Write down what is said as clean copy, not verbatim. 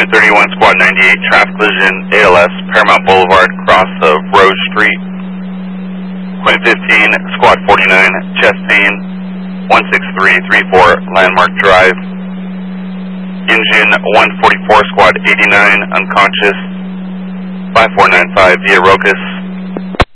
2031 Squad 98, traffic collision, ALS, Paramount Boulevard, cross of Rose Street. 2015 Squad 49, chest pain, 16334 Landmark Drive. Engine 144, Squad 89, unconscious, 5495 via Rocus.